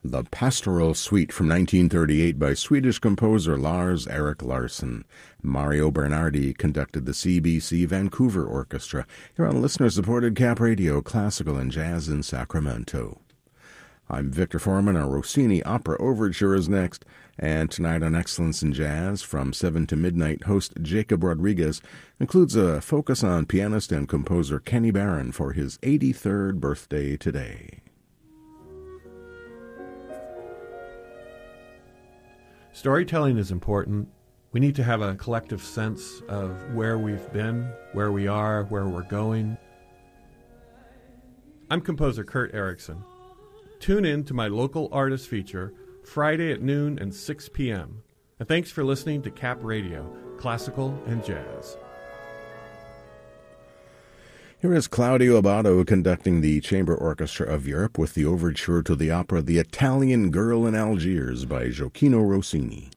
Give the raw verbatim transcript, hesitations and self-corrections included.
The Pastoral Suite from nineteen thirty-eight by Swedish composer Lars Erik Larsson. Mario Bernardi conducted the C B C Vancouver Orchestra here on listener-supported Cap Radio, Classical and Jazz in Sacramento. I'm Victor Foreman. Our Rossini Opera Overture is next, and tonight on Excellence in Jazz, from seven to midnight, host Jacob Rodriguez includes a focus on pianist and composer Kenny Barron for his eighty-third birthday today. Storytelling is important. We need to have a collective sense of where we've been, where we are, where we're going. I'm composer Kurt Erickson. Tune in to my local artist feature Friday at noon and six p.m. And thanks for listening to Cap Radio, Classical and Jazz. Here is Claudio Abbado conducting the Chamber Orchestra of Europe with the overture to the opera The Italian Girl in Algiers by Gioacchino Rossini.